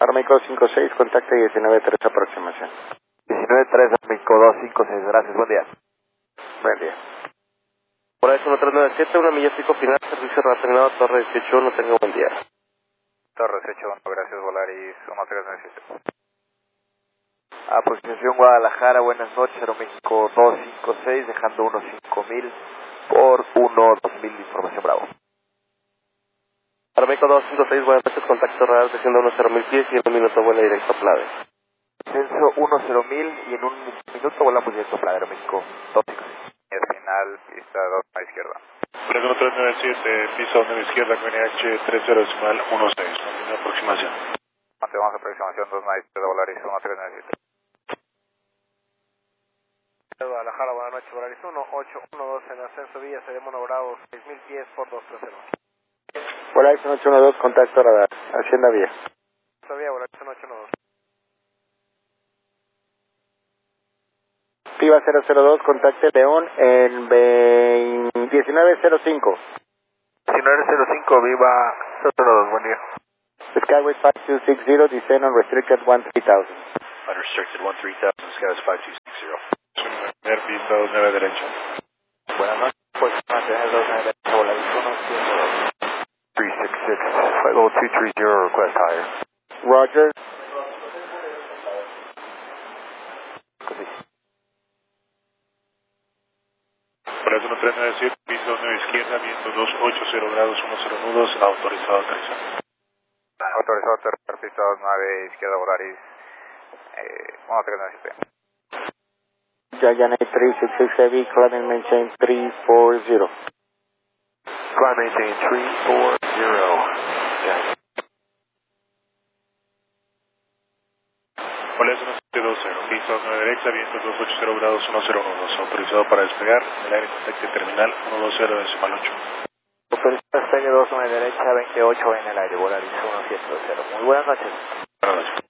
Armeico 56, contacte 19-3 aproximación. 19-3, Armeico 256, gracias, buen día. Buen día. Volaris 1397, una milla pico final, servicio reasignado Torre 181, tenga buen día. Torre 181, gracias, Volaris 1397. Aproximación Guadalajara, buenas noches, Aeroméxico 256, dejando 15000 por 12000, información Bravo. Armeico 256, buenas noches, contacto radar desciendo 10.000 pies y en un minuto vuela directo a Plave. Descenso 10000 y en un minuto volamos directo a Plave, Aeroméxico 256. Final, pista 2 a izquierda. Volaris 1397, pista 1 a izquierda, QNH 30-16, mantiene aproximación. Mantenemos aproximación 2 a izquierda, Volaris 1397. Guadalajara, buenas noches, Volaris 1812 en ascenso Villa Seremos Bravo, 6.000 pies por 230. Volaris 112, contacto radar, Hacienda Vía. Todavía Volaris 1812. Piva 002, contacte León en 1905. 1905, viva 02, buen día. Skyway 5260, descend on restricted 13000. Unrestricted 13000, Skies 5260. Primer pista 29 derecha. Buenas noches, pues mantener 29 derecha, Volaris 172. 366, flight level 230, request higher. Roger. Volaris 1397, pista 1 a izquierda, viento 280 grados, 10 nudos, autorizado a aterrizar. Autorizado a aterrizar, pista 29 izquierda, Volaris 1397. Giant 366 Heavy, climb and maintain 340. Climb maintain 340. Volaris 1720, pista 9 derecha, viento 280 grados, 10 nudos, autorizado para despegar, en el aire contacte terminal 120-8. Autorización despegue 29 derecha, 28 en el aire, Volaris 1720. Muy buenas noches. Buenas noches.